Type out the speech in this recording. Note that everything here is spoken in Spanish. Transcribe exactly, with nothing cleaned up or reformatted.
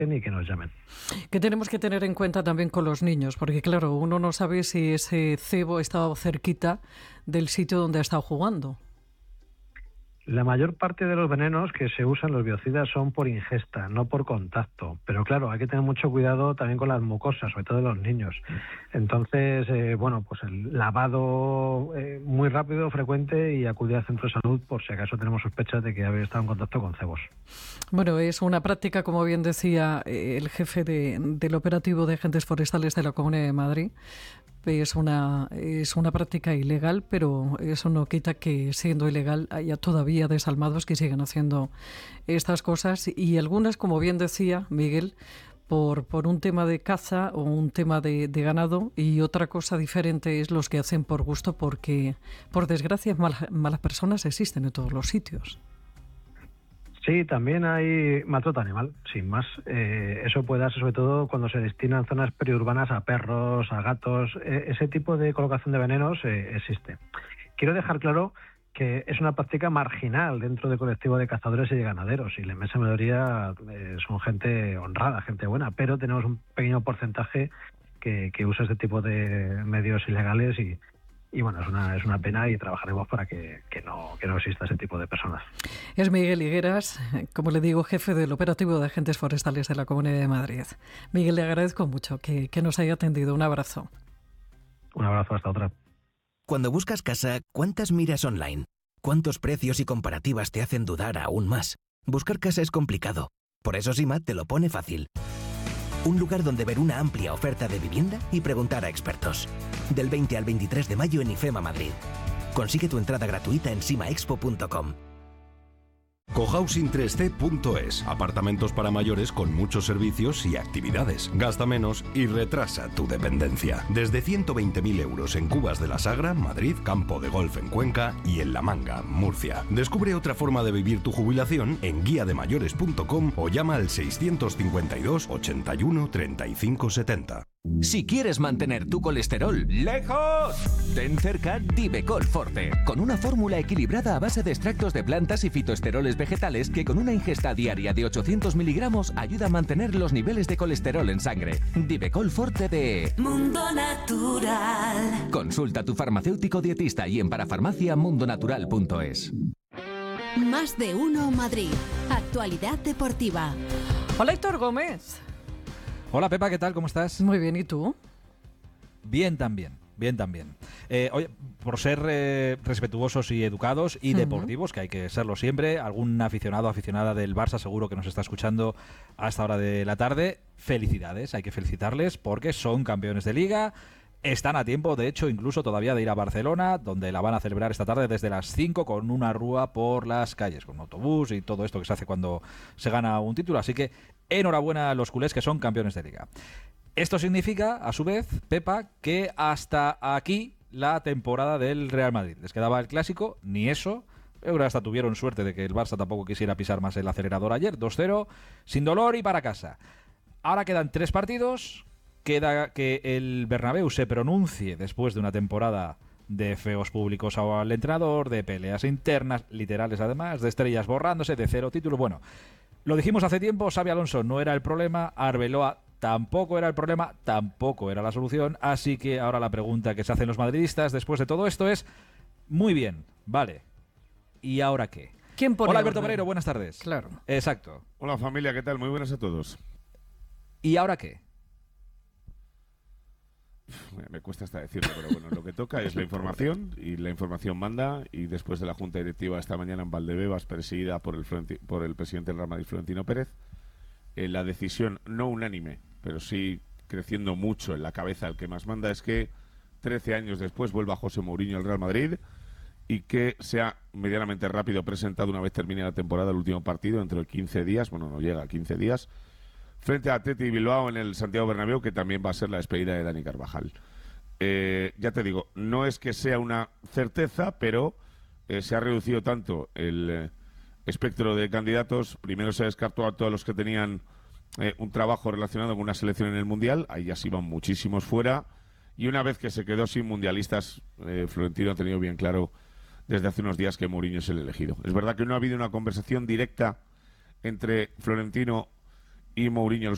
y que nos llamen. ¿Qué tenemos que tener en cuenta también con los niños? Porque claro, uno no sabe si ese cebo estaba cerquita del sitio donde ha estado jugando. La mayor parte de los venenos que se usan, los biocidas, son por ingesta, no por contacto. Pero claro, hay que tener mucho cuidado también con las mucosas, sobre todo de los niños. Entonces, eh, bueno, pues el lavado eh, muy rápido, frecuente, y acudir al centro de salud por si acaso tenemos sospechas de que habéis estado en contacto con cebos. Bueno, es una práctica, como bien decía eh, el jefe de, del operativo de agentes forestales de la Comunidad de Madrid. Es una, es una práctica ilegal, pero eso no quita que, siendo ilegal, haya todavía desalmados que siguen haciendo estas cosas, y algunas, como bien decía Miguel, por, por un tema de caza o un tema de, de ganado, y otra cosa diferente es los que hacen por gusto, porque, por desgracia, malas, malas personas existen en todos los sitios. Sí, también hay maltrato animal, sin más. Eh, eso puede darse sobre todo cuando se destinan zonas periurbanas a perros, a gatos. Eh, ese tipo de colocación de venenos eh, existe. Quiero dejar claro que es una práctica marginal dentro del colectivo de cazadores y de ganaderos, y la inmensa mayoría eh, son gente honrada, gente buena, pero tenemos un pequeño porcentaje que, que usa este tipo de medios ilegales, y Y bueno, es una, es una pena, y trabajaremos para que, que, no, que no exista ese tipo de personas. Es Miguel Higueras, como le digo, jefe del operativo de agentes forestales de la Comunidad de Madrid. Miguel, le agradezco mucho que, que nos haya atendido. Un abrazo. Un abrazo, hasta otra. Cuando buscas casa, ¿cuántas miras online? ¿Cuántos precios y comparativas te hacen dudar aún más? Buscar casa es complicado. Por eso Simat te lo pone fácil. Un lugar donde ver una amplia oferta de vivienda y preguntar a expertos. Del veinte al veintitrés de mayo en IFEMA Madrid. Consigue tu entrada gratuita en simaexpo punto com. Cohousing tres c punto es. Apartamentos para mayores con muchos servicios y actividades. Gasta menos y retrasa tu dependencia. Desde ciento veinte mil euros en Cubas de la Sagra, Madrid, Campo de Golf en Cuenca y en La Manga, Murcia. Descubre otra forma de vivir tu jubilación en guía de mayores punto com o llama al seiscientos cincuenta y dos, ochenta y uno, treinta y cinco setenta. Si quieres mantener tu colesterol lejos, ten cerca Divecol Forte, con una fórmula equilibrada a base de extractos de plantas y fitoesteroles vegetales que con una ingesta diaria de ochocientos miligramos ayuda a mantener los niveles de colesterol en sangre. Divecol Forte de Mundo Natural. Consulta a tu farmacéutico dietista y en parafarmacia mundonatural punto es. Más de uno Madrid. Actualidad deportiva. Hola, Héctor Gómez. Hola, Pepa, ¿qué tal? ¿Cómo estás? Muy bien, ¿y tú? Bien también, bien también. Eh, oye, por ser eh, respetuosos y educados y uh-huh. deportivos, que hay que serlo siempre, algún aficionado o aficionada del Barça seguro que nos está escuchando a esta hora de la tarde, felicidades, hay que felicitarles porque son campeones de Liga. Están a tiempo, de hecho, incluso todavía de ir a Barcelona, donde la van a celebrar esta tarde desde las cinco con una rúa por las calles, con un autobús y todo esto que se hace cuando se gana un título. Así que enhorabuena a los culés que son campeones de Liga. Esto significa, a su vez, Pepa, que hasta aquí la temporada del Real Madrid. Les quedaba el Clásico, ni eso. Yo creo que hasta tuvieron suerte de que el Barça tampoco quisiera pisar más el acelerador ayer. dos cero, sin dolor y para casa. Ahora quedan tres partidos. Queda que el Bernabéu se pronuncie después de una temporada de feos públicos al entrenador, de peleas internas, literales además, de estrellas borrándose, de cero títulos. Bueno, lo dijimos hace tiempo, Xabi Alonso no era el problema, Arbeloa tampoco era el problema, tampoco era la solución, así que ahora la pregunta que se hacen los madridistas después de todo esto es, muy bien, vale, ¿y ahora qué? ¿Quién pone Hola, Alberto orden? Pereiro, buenas tardes. Claro. Exacto. Hola familia, ¿qué tal? Muy buenas a todos. ¿Y ahora qué? Me cuesta hasta decirlo, pero bueno, lo que toca es la información, y la información manda, y después de la Junta Directiva esta mañana en Valdebebas, presidida por el, por el presidente del Real Madrid, Florentino Pérez, eh, la decisión no unánime, pero sí creciendo mucho en la cabeza el que más manda, es que trece años después vuelva José Mourinho al Real Madrid y que sea medianamente rápido presentado una vez termine la temporada el último partido, dentro de quince días, bueno, no llega a quince días, frente a Atleti Bilbao en el Santiago Bernabéu, que también va a ser la despedida de Dani Carvajal. Eh, ya te digo, no es que sea una certeza, pero eh, se ha reducido tanto el eh, espectro de candidatos. Primero se descartó a todos los que tenían eh, un trabajo relacionado con una selección en el Mundial, ahí ya se iban muchísimos fuera, y una vez que se quedó sin mundialistas, eh, Florentino ha tenido bien claro desde hace unos días que Mourinho es el elegido. Es verdad que no ha habido una conversación directa entre Florentino y Mourinho